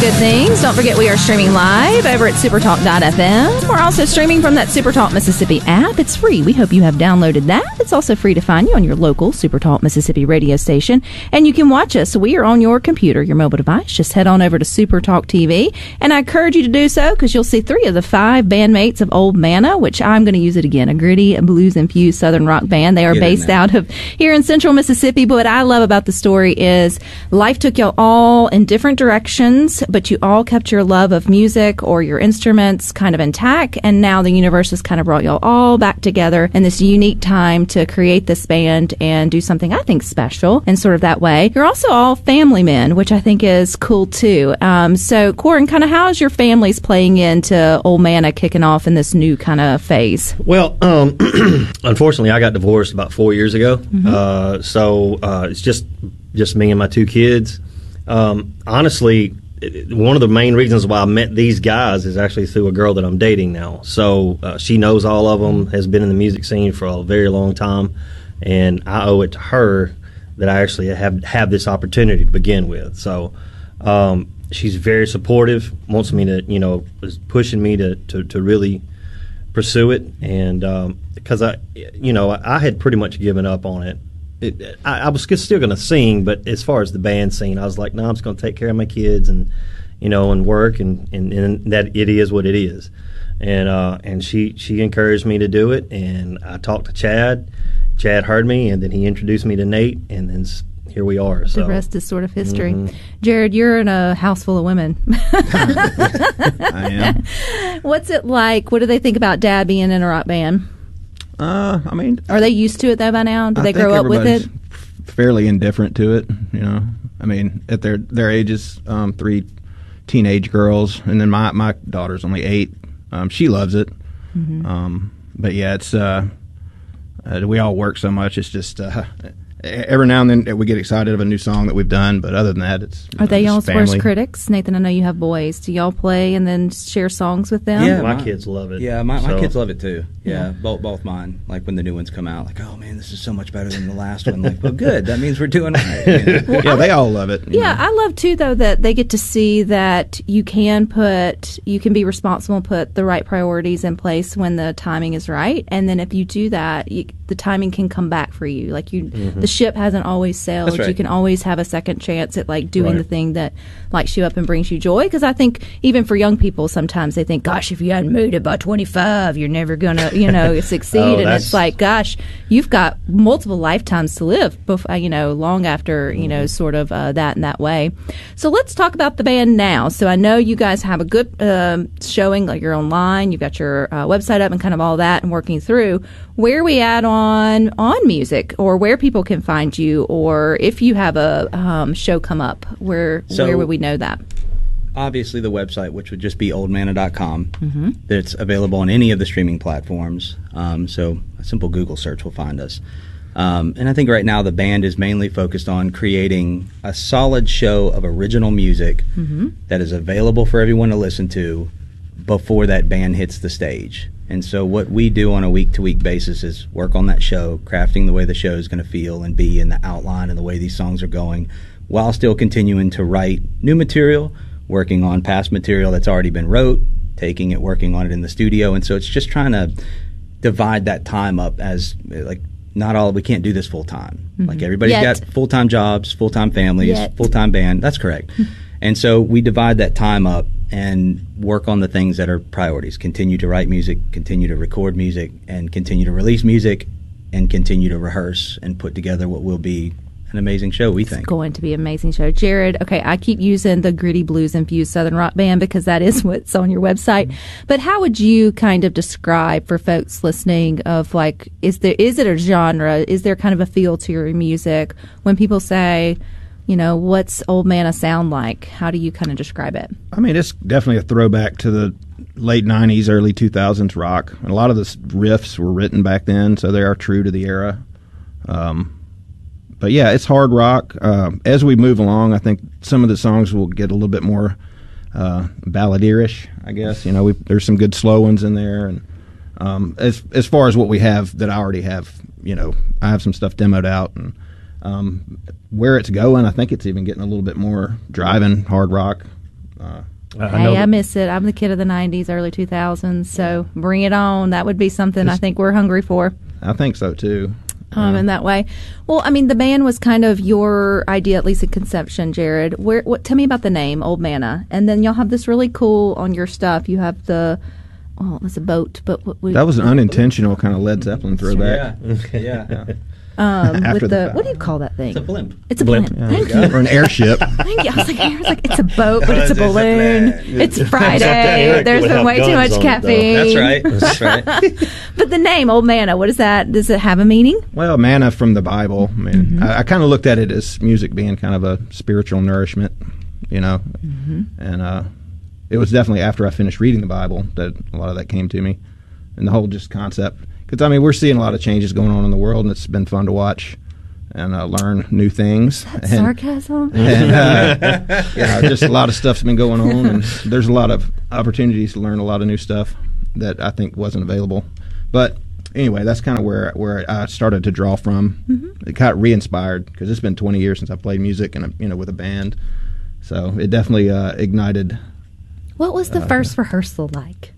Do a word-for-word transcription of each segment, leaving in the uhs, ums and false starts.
good things. Don't forget we are streaming live over at supertalk dot f m. We're also streaming from that Supertalk Mississippi app. It's free. We hope you have downloaded that. It's also free to find you on your local Supertalk Mississippi radio station. And you can watch us. We are on your computer, your mobile device. Just head on over to Supertalk T V. And I encourage you to do so because you'll see three of the five bandmates of Old Manna, which I'm going to use it again, a gritty, blues-infused Southern rock band. They are based out of here in central Mississippi. But what I love about the story is life took y'all all in different directions, but you all kept your love of music or your instruments kind of intact, and now the universe has kind of brought y'all all back together in this unique time to create this band and do something I think special in sort of that way. You're also all family men, which I think is cool too. Um, so, Corin, kind of how's your family's playing into Old Manna kicking off in this new kind of phase? Well, um, unfortunately, I got divorced about four years ago, mm-hmm. uh, so uh, it's just just me and my two kids. Um, honestly, one of the main reasons why I met these guys is actually through a girl that I'm dating now. So uh, she knows all of them, has been in the music scene for a very long time, and I owe it to her that I actually have have this opportunity to begin with. So um, she's very supportive, wants me to, you know, is pushing me to, to, to really pursue it, and um, because I, you know, I had pretty much given up on it. It, I, I was still going to sing, but as far as the band scene, I was like, no, I'm just going to take care of my kids and, you know, and work, and, and, and that it is what it is. And uh, and she, she encouraged me to do it, and I talked to Chad. Chad heard me, and then he introduced me to Nate, and then here we are. So. The rest is sort of history. Mm-hmm. Jared, you're in a house full of women. I am. What's it like? What do they think about Dad being in a rock band? Uh, I mean, are they used to it though by now? Do I they grow up with it? Fairly indifferent to it, you know. I mean, at their their ages, um, three teenage girls, and then my my daughter's only eight. Um, she loves it, mm-hmm. um, but yeah, it's uh, uh, we all work so much. It's just uh, every now and then we get excited of a new song that we've done, but other than that, it's are know, they y'all's family. worst critics? Nathan, I know you have boys. Do y'all play and then share songs with them? Yeah, my, my kids love it. Yeah, my, my so. kids love it too. Yeah, yeah, both both mine. Like when the new ones come out, like, oh man, this is so much better than the last one. Like, well, good. That means we're doing right. You know? Well, yeah, I, they all love it. Yeah, know. I love too though that they get to see that you can put, you can be responsible, and put the right priorities in place when the timing is right, and then if you do that, you, the timing can come back for you. Like you, mm-hmm. the ship hasn't always sailed. That's right. You can always have a second chance at like doing right. the thing that lights you up and brings you joy. Because I think even for young people, sometimes they think, "Gosh, if you hadn't made it by twenty-five, you're never gonna, you know, succeed." oh, and it's like, gosh, you've got multiple lifetimes to live, before, you know, long after, you know, sort of uh, that in that way. So let's talk about the band now. So I know you guys have a good um, showing, like you're online, you've got your uh, website up and kind of all that and working through. Where are we at on on music, or where people can find you, or if you have a um, show come up, where So, where would we know that? Obviously, the website, which would just be old manna dot com, Mm-hmm. that's available on any of the streaming platforms. Um, so a simple Google search will find us. Um, and I think right now the band is mainly focused on creating a solid show of original music Mm-hmm. that is available for everyone to listen to before that band hits the stage. And so what we do on a week-to-week basis is work on that show, crafting the way the show is going to feel and be, in the outline and the way these songs are going, while still continuing to write new material, working on past material that's already been wrote, taking it, working on it in the studio. And so it's just trying to divide that time up as, like, not all, we can't do this full-time. Mm-hmm. Like, everybody's Yet. got full-time jobs, full-time families, Yet. full-time band. That's correct. And so we divide that time up and work on the things that are priorities. Continue to write music, continue to record music, and continue to release music, and continue to rehearse and put together what will be an amazing show, we think. It's going to be an amazing show. Jared, okay, I keep using the gritty blues-infused Southern rock band because that is what's on your website. But how would you kind of describe for folks listening of, like, is there is it a genre? Is there kind of a feel to your music? When people say, you know, what's Old Manna sound like? How do you kind of describe it? I mean, it's definitely a throwback to the late nineties, early two thousands rock. And a lot of the riffs were written back then, so they are true to the era. Um, but yeah, it's hard rock. Uh, as we move along, I think some of the songs will get a little bit more uh, balladeerish, I guess. You know, we, there's some good slow ones in there. And um, as as far as what we have that I already have, you know, I have some stuff demoed out. And um, where it's going, I think it's even getting a little bit more driving hard rock. Uh, I Hey, know I that- miss it. I'm the kid of the nineties, early two thousands, so bring it on. That would be something I think we're hungry for. I think so too. Um, in that way. Well, I mean, the band was kind of your idea, at least in conception, Jared. Where? What? Tell me about the name, Old Manna. And then y'all have this really cool on your stuff. You have the, oh, it's a boat, but what, what, That was an unintentional kind of Led Zeppelin throwback. Yeah, yeah. um, after with the the, fact. what do you call that thing? It's a blimp. It's a Blimp. blimp. Thank you. Or an airship. Thank you. I was like, I was like, it's a boat, but it's a It's a balloon. plane. It's Friday. Eric There's would been have way too guns much on it, though. caffeine. That's right. That's right. But the name, Old Manna, what is that? Does it have a meaning? Well, manna from the Bible. I mean, Mm-hmm. I, I kind of looked at it as music being kind of a spiritual nourishment, you know. Mm-hmm. And uh, it was definitely after I finished reading the Bible that a lot of that came to me, and the whole just concept. Because I mean, we're seeing a lot of changes going on in the world, and it's been fun to watch and uh, learn new things. And, Sarcasm? and uh, you know, just a lot of stuff's been going on, and there's a lot of opportunities to learn a lot of new stuff that I think wasn't available. But anyway, that's kind of where where I started to draw from. Mm-hmm. It got re-inspired because it's been twenty years since I played music and you know with a band, so it definitely uh, ignited. What was the first rehearsal like?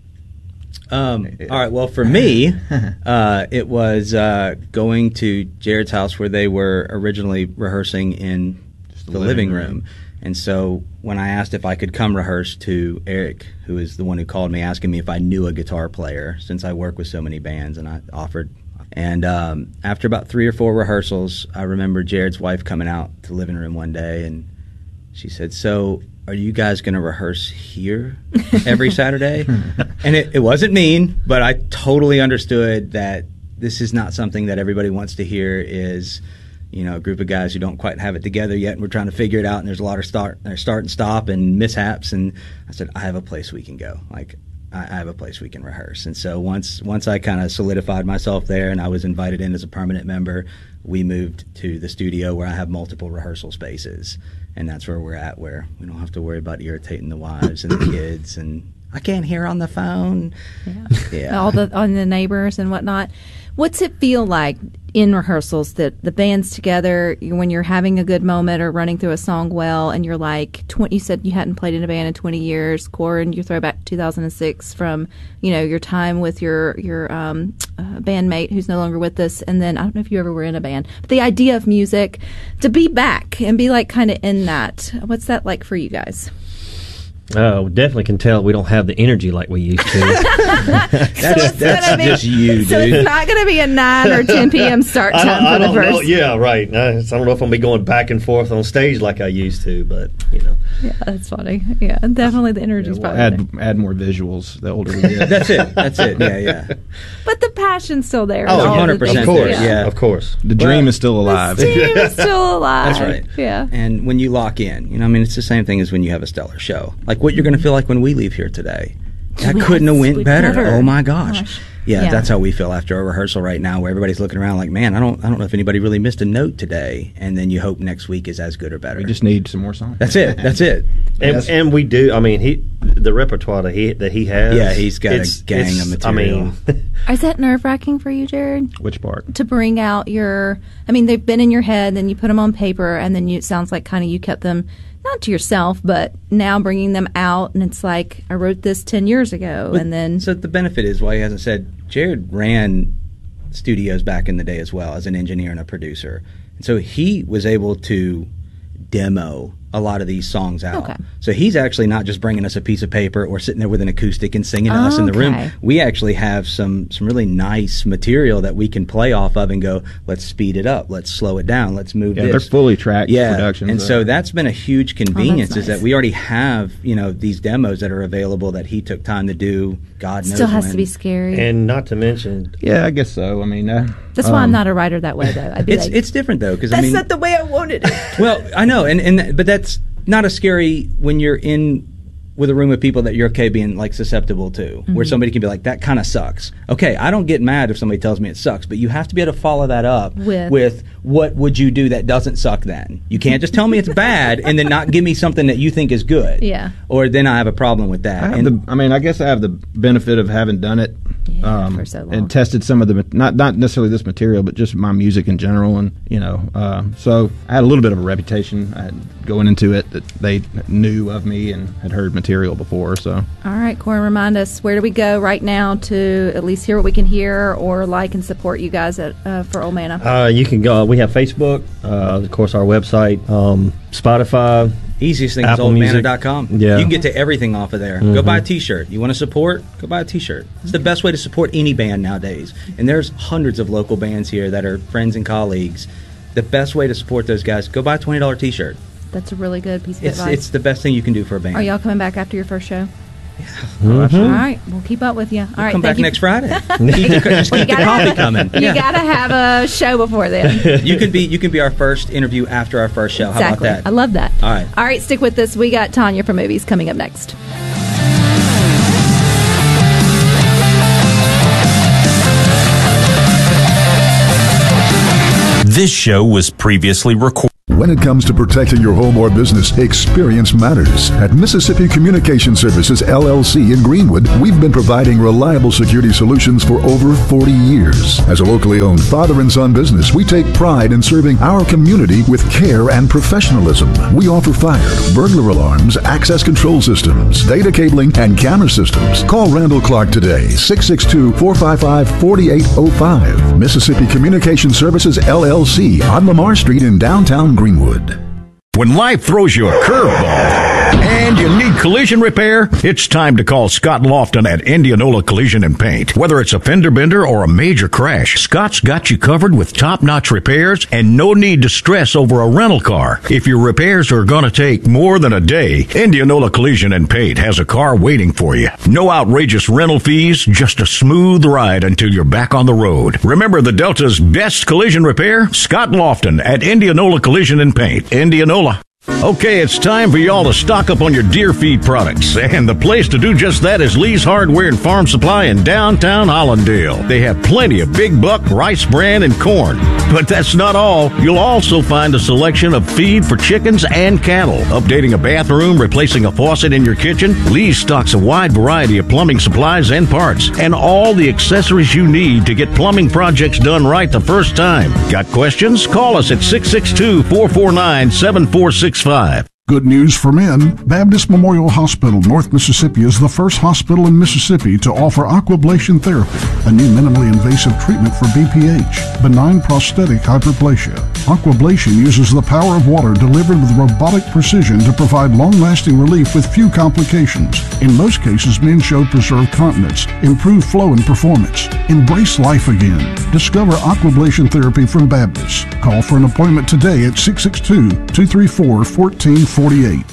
Um, all right. Well, for me, uh, it was uh, going to Jared's house where they were originally rehearsing in the, the living living room. room. And so when I asked if I could come rehearse to Eric, who is the one who called me asking me if I knew a guitar player, since I work with so many bands, and I offered. And um, after about three or four rehearsals, I remember Jared's wife coming out to the living room one day, and she said, "So, are you guys going to rehearse here every Saturday?" And it, it wasn't mean, but I totally understood that this is not something that everybody wants to hear is, you know, a group of guys who don't quite have it together yet, and we're trying to figure it out, and there's a lot of start, there's start and stop and mishaps. And I said, I have a place we can go. Like, I, I have a place we can rehearse. And so once once I kind of solidified myself there and I was invited in as a permanent member, we moved to the studio where I have multiple rehearsal spaces. And that's where we're at, where we don't have to worry about irritating the wives and the kids, and I can't hear on the phone. Yeah. Yeah. All the on the neighbors and whatnot. What's it feel like in rehearsals that the band's together when you're having a good moment or running through a song well, and you're like, twenty, you said you hadn't played in a band in twenty years, Corin, you throw back two thousand six from, you know, your time with your your um, uh, bandmate who's no longer with us, and then I don't know if you ever were in a band, but the idea of music, to be back and be like kind of in that, what's that like for you guys? Uh, we definitely can tell we don't have the energy like we used to. That's, that's gonna be- just you, So dude. it's not going to be a nine or ten p.m. start I time don't, I for the don't first. know. Yeah, right. I, I don't know if I'm be going back and forth on stage like I used to, but you know. Yeah, that's funny. Yeah, definitely the energy's We'll probably add there. add more visuals the older we get. That's it. That's it. Yeah, yeah. But the passion's still there. Oh, and all one hundred the percent things. Of course, Yeah. of course. The dream is still alive. The team is still alive. That's right. Yeah. And when you lock in, you know, I mean, it's the same thing as when you have a stellar show. Like what you're going to feel like when we leave here today. That Yes, couldn't have went we better. better. Oh my gosh. Gosh. Yeah, Yeah. that's how we feel after a rehearsal right now, where everybody's looking around like, man, I don't, I don't know if anybody really missed a note today. And then you hope next week is as good or better. We just need some more songs. that's it. That's it. And, Yes. and we do. I mean, he the repertoire that he that he has. Yeah, he's got a it's- gang it's- of material. I mean, Is that nerve wracking for you, Jared? Which part? To bring out your, I mean, they've been in your head, then you put them on paper, and then you, it sounds like kind of you kept them, not to yourself, but now bringing them out, and it's like, I wrote this ten years ago, But- and then. So the benefit is why he hasn't said Jared ran studios back in the day as well as an engineer and a producer, and so he was able to demo a lot of these songs out. Okay. So he's actually not just bringing us a piece of paper or sitting there with an acoustic and singing to us in the room. Okay. We actually have some some really nice material that we can play off of and go, let's speed it up, let's slow it down, let's move Yeah, this. they're fully tracked Yeah, productions. and uh, so that's been a huge convenience is nice. that we already have, you know, these demos that are available that he took time to do. God knows Still has when. to be scary. and not to mention, yeah, I guess so. I mean, uh, That's why I'm um, not a writer that way, though. I'd be It's like, it's different though because I that's mean, not the way I wanted it. well, I know, and and but that's not as scary when you're in with a room of people that you're okay being like susceptible to, Mm-hmm. where somebody can be like, that kind of sucks. Okay, I don't get mad if somebody tells me it sucks, but you have to be able to follow that up With- what would you do that doesn't suck then? You can't just tell me it's bad and then not give me something that you think is good. Yeah. Or then I have a problem with that. I have And the. I mean, I guess I have the benefit of having done it Yeah, um, for so long. and tested some of the not not necessarily this material, but just my music in general, and you know, uh, so I had a little bit of a reputation I had going into it that they knew of me and had heard material before. So, all right, Corey, remind us, where do we go right now to at least hear what we can hear or like and support you guys at uh, for Old Manna? Uh, you can go. We have Facebook, uh, of course, our website, um, Spotify. Easiest thing Apple is old manna Music. dot com. Yeah. You can get to everything off of there. Mm-hmm. Go buy a T-shirt. You want to support? Go buy a T-shirt. It's the best way to support any band nowadays. And there's hundreds of local bands here that are friends and colleagues. The best way to support those guys, go buy a twenty dollars T-shirt. That's a really good piece of It's advice. it's the best thing you can do for a band. Are y'all coming back after your first show? Mm-hmm. All right, we'll keep up with you. All right, Come thank back you. next Friday. keep the, just keep the gotta coffee have a- coming. You got to have a show before then. You can be you can be our first interview after our first show. How Exactly. about that? I love that. All right. All right, stick with this. We got Tanya from Movies coming up next. This show was previously recorded. When it comes to protecting your home or business, experience matters. At Mississippi Communication Services, L L C in Greenwood, we've been providing reliable security solutions for over forty years. As a locally owned father and son business, we take pride in serving our community with care and professionalism. We offer fire, burglar alarms, access control systems, data cabling, and camera systems. Call Randall Clark today, six six two, four five five, four eight zero five. Mississippi Communication Services, L L C on Lamar Street in downtown Greenwood. When life throws you a curveball and you need collision repair, it's time to call Scott Lofton at Indianola Collision and Paint. Whether it's a fender bender or a major crash, Scott's got you covered with top-notch repairs and no need to stress over a rental car. If your repairs are going to take more than a day, Indianola Collision and Paint has a car waiting for you. No outrageous rental fees, just a smooth ride until you're back on the road. Remember the Delta's best collision repair? Scott Lofton at Indianola Collision and Paint. Indianola. Okay, it's time for y'all to stock up on your deer feed products. And the place to do just that is Lee's Hardware and Farm Supply in downtown Hollandale. They have plenty of big buck, rice bran, and corn. But that's not all. You'll also find a selection of feed for chickens and cattle. Updating a bathroom, replacing a faucet in your kitchen, Lee's stocks a wide variety of plumbing supplies and parts, and all the accessories you need to get plumbing projects done right the first time. Got questions? Call us at six six two, four four nine, seven four six five. Good news for men. Baptist Memorial Hospital, North Mississippi, is the first hospital in Mississippi to offer aquablation therapy, a new minimally invasive treatment for B P H, benign prostatic hyperplasia. Aquablation uses the power of water delivered with robotic precision to provide long-lasting relief with few complications. In most cases, men showed preserved continence, improved flow and performance. Embrace life again. Discover aquablation therapy from Baptist. Call for an appointment today at six six two, two three four, one four four eight.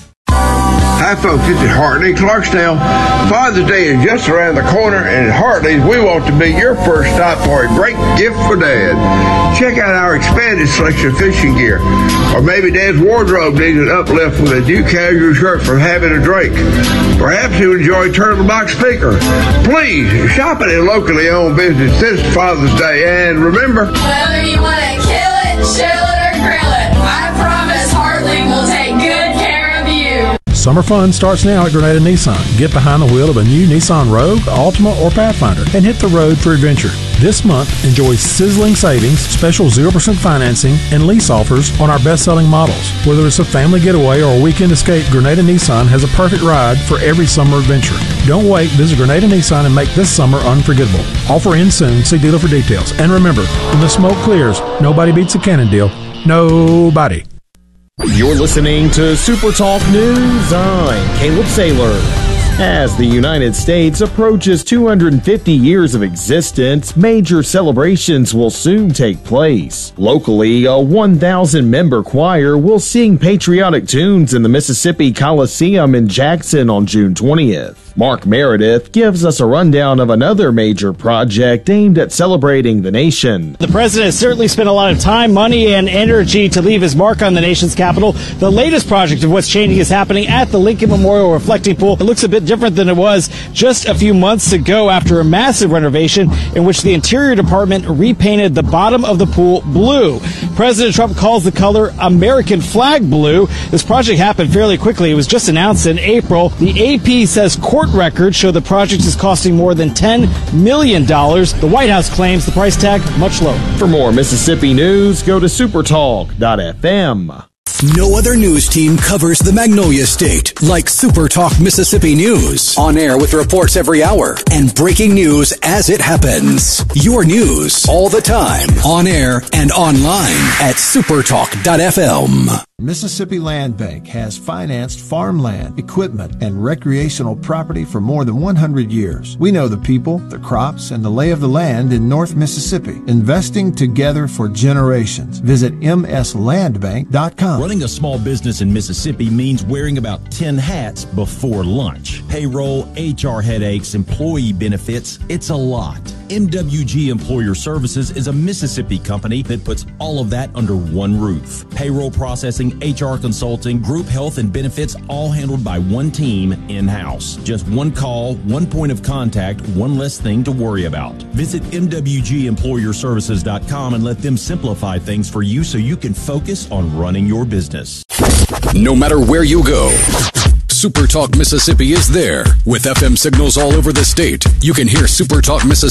Hi folks, this is Hartley Clarksdale. Father's Day is just around the corner, and at Hartley's we want to be your first stop for a great gift for Dad. Check out our expanded selection of fishing gear. Or maybe Dad's wardrobe needs an uplift with a new casual shirt from having a drink. Perhaps he would enjoy a turtle box speaker. Please, shop at a locally owned business this Father's Day, and remember, whether you want to kill it, chill it, or grill it, I promise Hartley will take good care of you. Summer fun starts now at Grenada Nissan. Get behind the wheel of a new Nissan Rogue, Altima, or Pathfinder and hit the road for adventure. This month, enjoy sizzling savings, special zero percent financing, and lease offers on our best-selling models. Whether it's a family getaway or a weekend escape, Grenada Nissan has a perfect ride for every summer adventure. Don't wait. Visit Grenada Nissan and make this summer unforgettable. Offer ends soon. See dealer for details. And remember, when the smoke clears, nobody beats a Cannondale. Nobody. You're listening to Super Talk News. I'm Caleb Saylor. As the United States approaches two hundred fifty years of existence, major celebrations will soon take place. Locally, a one thousand member choir will sing patriotic tunes in the Mississippi Coliseum in Jackson on June twentieth. Mark Meredith gives us a rundown of another major project aimed at celebrating the nation. The president has certainly spent a lot of time, money, and energy to leave his mark on the nation's capital. The latest project of what's changing is happening at the Lincoln Memorial Reflecting Pool. It looks a bit different than it was just a few months ago after a massive renovation in which the Interior Department repainted the bottom of the pool blue. President Trump calls the color American flag blue. This project happened fairly quickly. It was just announced in April. The A P says court court records show the project is costing more than ten million dollars. The White House claims the price tag much lower. For more Mississippi news, go to supertalk dot f m. No other news team covers the Magnolia State like Super Talk Mississippi News. On air with reports every hour and breaking news as it happens. Your news all the time. On air and online at supertalk dot f m. Mississippi Land Bank has financed farmland, equipment, and recreational property for more than one hundred years. We know the people, the crops, and the lay of the land in North Mississippi, investing together for generations. Visit m s land bank dot com. Running a small business in Mississippi means wearing about ten hats before lunch. Payroll, H R headaches, employee benefits, it's a lot. M W G Employer Services is a Mississippi company that puts all of that under one roof. Payroll processing, H R consulting, group health and benefits, all handled by one team in-house. Just one call, one point of contact, one less thing to worry about. Visit m w g employer services dot com and let them simplify things for you so you can focus on running your business. No matter where you go, Super Talk Mississippi is there. With F M signals all over the state, you can hear Super Talk Mississippi